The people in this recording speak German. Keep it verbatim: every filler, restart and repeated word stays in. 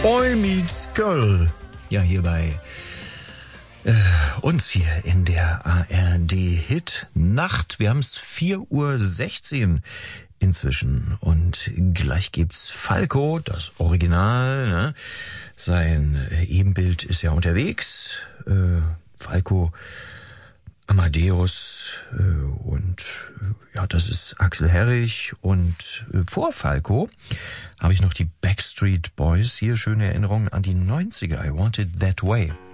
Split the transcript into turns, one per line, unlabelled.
Boy Meets Girl. Ja, hier bei äh, uns hier in der A R D-Hit Nacht. Wir haben es vier Uhr sechzehn inzwischen und gleich gibt's Falco, das Original. Ne? Sein Ebenbild ist ja unterwegs. Äh, Falco, Amadeus äh, und äh, ja, das ist Axel Herrich. Und äh, vor Falco habe ich noch die Backstreet Boys. Hier schöne Erinnerungen an die neunziger. I Want It That Way.